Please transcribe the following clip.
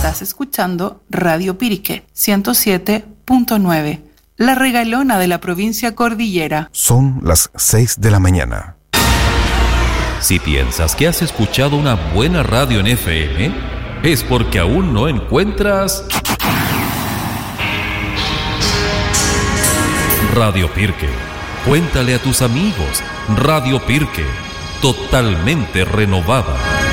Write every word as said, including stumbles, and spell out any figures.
Estás escuchando Radio Pirque ciento siete punto nueve, la regalona de la provincia cordillera. Son las seis de la mañana. Si piensas que has escuchado una buena radio en F M, es porque aún no encuentras Radio Pirque. Cuéntale a tus amigos, Radio Pirque, totalmente renovada.